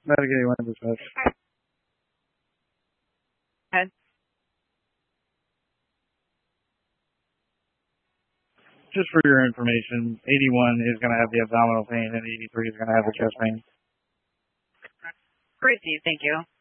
Medicaid 1 dispatch. Ahead. Just for your information, 81 is going to have the abdominal pain and 83 is going to have the chest pain. Great, Steve. Thank you.